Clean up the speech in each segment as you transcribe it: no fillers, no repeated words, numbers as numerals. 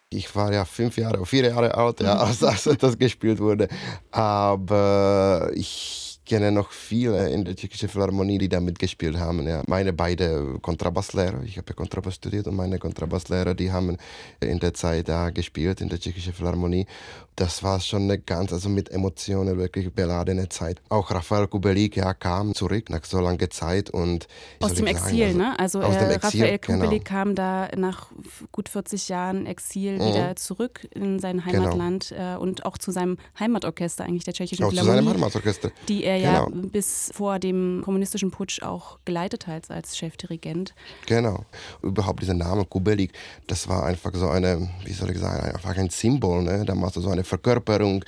Ich war ja 4 Jahre alt, ja, als das gespielt wurde. Aber ich kenne noch viele in der Tschechischen Philharmonie, die da mitgespielt haben. Ja. Meine beiden Kontrabasslehrer, ich habe ja Kontrabass studiert und meine Kontrabasslehrer, die haben in der Zeit da gespielt in der Tschechischen Philharmonie. Das war schon eine ganz, also mit Emotionen wirklich beladene Zeit. Auch Rafael Kubelik, ja, kam zurück nach so langer Zeit und Aus dem Exil, also, ne? Also aus dem Exil, Rafael genau. Kubelik kam da nach gut 40 Jahren Exil wieder zurück in sein Genau. Heimatland und auch zu seinem Heimatorchester eigentlich der Tschechischen Auch zu seinem Philharmonie, Heimatorchester. die er ja Genau. bis vor dem kommunistischen Putsch auch geleitet hat als Chefdirigent. Genau. Überhaupt dieser Name Kubelik, das war einfach so eine, wie soll ich sagen, einfach ein Symbol. Ne? Damals so eine Verkörperung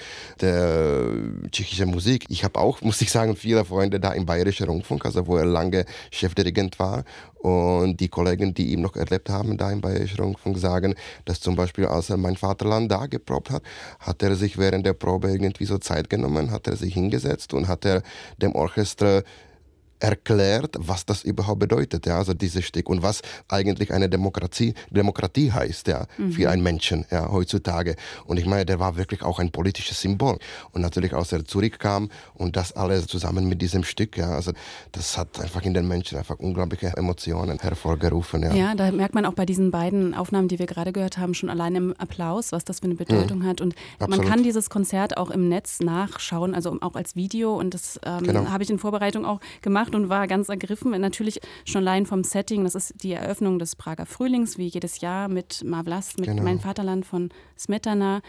der tschechischen Musik. Ich habe auch, muss ich sagen, viele Freunde da im Bayerischen Rundfunk, also wo er lange Chefdirigent war. Und die Kollegen, die ihn noch erlebt haben da im Bayerischen Rundfunk, sagen, dass zum Beispiel, als er Mein Vaterland da geprobt hat, hat er sich während der Probe irgendwie so Zeit genommen, hat er sich hingesetzt und hat er dem Orchester erklärt, was das überhaupt bedeutet, ja, also dieses Stück und was eigentlich eine Demokratie heißt, ja, für einen Menschen, ja, heutzutage. Und ich meine, der war wirklich auch ein politisches Symbol. Und natürlich, als er zurückkam und das alles zusammen mit diesem Stück, ja, also das hat einfach in den Menschen einfach unglaubliche Emotionen hervorgerufen, ja. Ja, da merkt man auch bei diesen beiden Aufnahmen, die wir gerade gehört haben, schon allein im Applaus, was das für eine Bedeutung hat. Und man kann dieses Konzert auch im Netz nachschauen, also auch als Video. Und das Genau. habe ich in Vorbereitung auch gemacht und war ganz ergriffen. Natürlich schon allein vom Setting, das ist die Eröffnung des Prager Frühlings, wie jedes Jahr mit Ma Vlast, mit Mein Vaterland von Smetana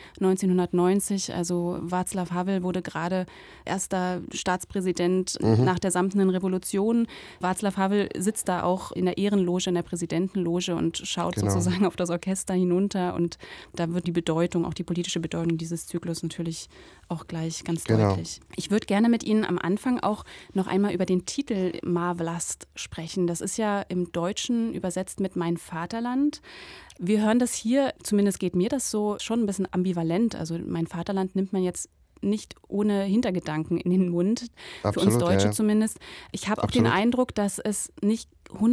1990. Also Václav Havel wurde gerade erster Staatspräsident nach der Samtenen Revolution. Václav Havel sitzt da auch in der Ehrenloge, in der Präsidentenloge und schaut sozusagen auf das Orchester hinunter. Und da wird die Bedeutung, auch die politische Bedeutung dieses Zyklus natürlich auch gleich ganz deutlich. Ich würde gerne mit Ihnen am Anfang auch noch einmal über den Titel Ma Vlast sprechen. Das ist ja im Deutschen übersetzt mit Mein Vaterland. Wir hören das hier, zumindest geht mir das so, schon ein bisschen ambivalent. Also Mein Vaterland nimmt man jetzt nicht ohne Hintergedanken in den Mund, für uns Deutsche zumindest. Ich habe auch den Eindruck, dass es nicht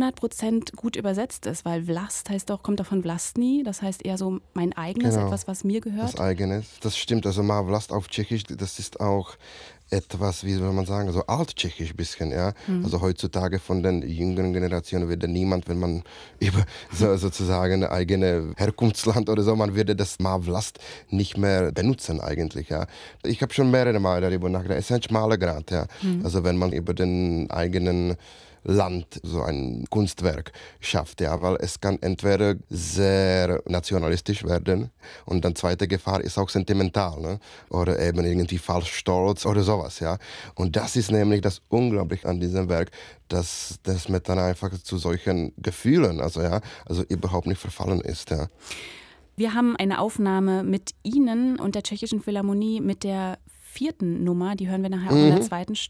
100% gut übersetzt ist, weil Vlast kommt doch von Vlastní, das heißt eher so mein eigenes, etwas, was mir gehört. Das eigenes, das stimmt. Also Ma Vlast auf Tschechisch, das ist auch etwas, wie soll man sagen, so alttschechisch bisschen, ja. Also heutzutage von den jüngeren Generationen würde niemand, wenn man über sozusagen eigene Herkunftsland oder so, man würde das Ma Vlast nicht mehr benutzen eigentlich, ja. Ich habe schon mehrere Mal darüber nachgedacht. Es ist ein schmaler Grat, ja. Also wenn man über den eigenen Land so ein Kunstwerk schafft, ja, weil es kann entweder sehr nationalistisch werden und dann zweite Gefahr ist auch sentimental, ne? Oder eben irgendwie falsch stolz oder sowas, ja. Und das ist nämlich das Unglaubliche an diesem Werk, dass das Smetana einfach zu solchen Gefühlen, also überhaupt nicht verfallen ist, ja. Wir haben eine Aufnahme mit Ihnen und der Tschechischen Philharmonie mit der 4. Nummer, die hören wir nachher auch in der 2. Stunde.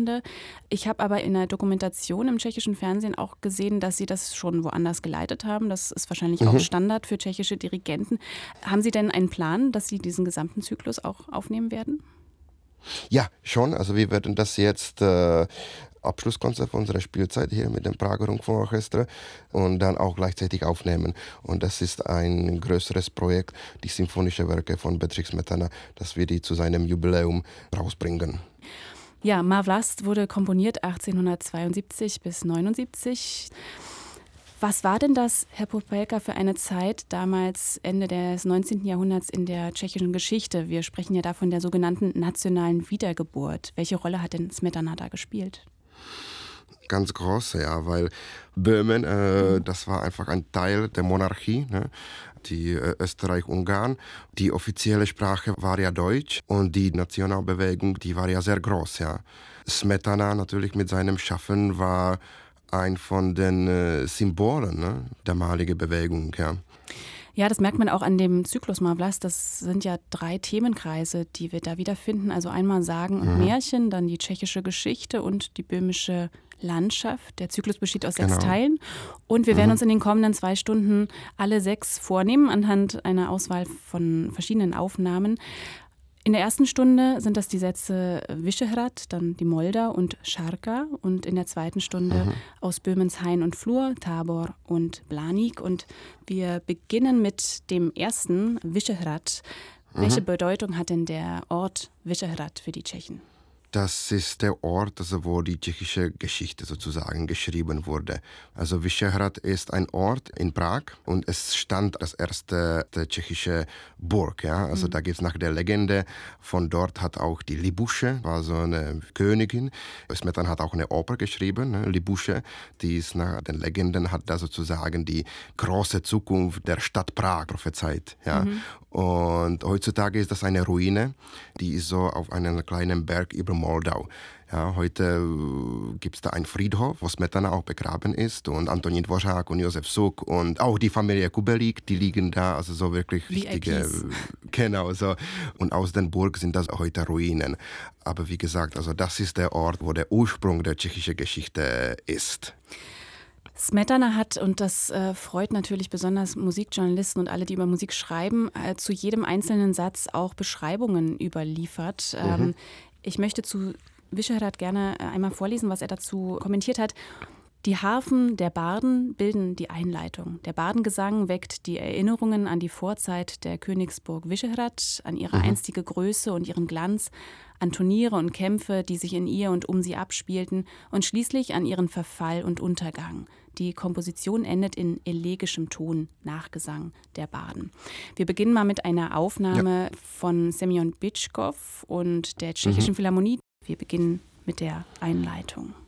Ich habe aber in der Dokumentation im tschechischen Fernsehen auch gesehen, dass Sie das schon woanders geleitet haben. Das ist wahrscheinlich auch Standard für tschechische Dirigenten. Haben Sie denn einen Plan, dass Sie diesen gesamten Zyklus auch aufnehmen werden? Ja, schon. Also wir werden das jetzt Abschlusskonzert von unserer Spielzeit hier mit dem Prager Rundfunkorchester und dann auch gleichzeitig aufnehmen. Und das ist ein größeres Projekt, die Symphonische Werke von Bedřich Smetana, dass wir die zu seinem Jubiläum rausbringen. Ja, Ma Vlast wurde komponiert 1872 bis 79. Was war denn das, Herr Popelka, für eine Zeit damals Ende des 19. Jahrhunderts in der tschechischen Geschichte? Wir sprechen ja da von der sogenannten nationalen Wiedergeburt. Welche Rolle hat denn Smetana da gespielt? Ganz große, ja, weil Böhmen, das war einfach ein Teil der Monarchie, ne? Die Österreich-Ungarn. Die offizielle Sprache war ja Deutsch und die Nationalbewegung, die war ja sehr groß, ja. Smetana natürlich mit seinem Schaffen war ein von den Symbolen, ne, der damaligen Bewegung, ja. Ja, das merkt man auch an dem Zyklus Ma Vlast. Das sind ja 3 Themenkreise, die wir da wiederfinden. Also einmal Sagen und Märchen, dann die tschechische Geschichte und die böhmische Landschaft. Der Zyklus besteht aus 6 Teilen. Und wir werden uns in den kommenden 2 Stunden alle 6 vornehmen, anhand einer Auswahl von verschiedenen Aufnahmen. In der ersten Stunde sind das die Sätze Vyšehrad, dann die Moldau und Šarka. Und in der zweiten Stunde aus Böhmens Hain und Flur, Tabor und Blaník. Und wir beginnen mit dem ersten, Vyšehrad. Welche Bedeutung hat denn der Ort Vyšehrad für die Tschechen? Das ist der Ort, also wo die tschechische Geschichte sozusagen geschrieben wurde. Also Vyšehrad ist ein Ort in Prag und es stand als erste tschechische Burg. Ja? Also da gibt es nach der Legende, von dort hat auch die Libusche, war so eine Königin. Smetana hat auch eine Oper geschrieben, ne? Libusche, die ist nach den Legenden, hat da sozusagen die große Zukunft der Stadt Prag prophezeit. Ja? Und heutzutage ist das eine Ruine, die ist so auf einem kleinen Berg über Moldau. Ja, heute gibt es da einen Friedhof, wo Smetana auch begraben ist und Antonín Dvořák und Josef Suk und auch die Familie Kubelík, die liegen da, also so wirklich wichtige, genau so. Und aus den Burg sind das heute Ruinen. Aber wie gesagt, also das ist der Ort, wo der Ursprung der tschechischen Geschichte ist. Smetana hat, und das freut natürlich besonders Musikjournalisten und alle, die über Musik schreiben, zu jedem einzelnen Satz auch Beschreibungen überliefert. Ich möchte zu Vyšehrad gerne einmal vorlesen, was er dazu kommentiert hat. Die Harfen der Barden bilden die Einleitung. Der Bardengesang weckt die Erinnerungen an die Vorzeit der Königsburg Vyšehrad, an ihre einstige Größe und ihren Glanz, an Turniere und Kämpfe, die sich in ihr und um sie abspielten, und schließlich an ihren Verfall und Untergang. Die Komposition endet in elegischem Ton, Nachgesang der Barden. Wir beginnen mal mit einer Aufnahme von Semyon Bitschkov und der Tschechischen Philharmonie. Wir beginnen mit der Einleitung.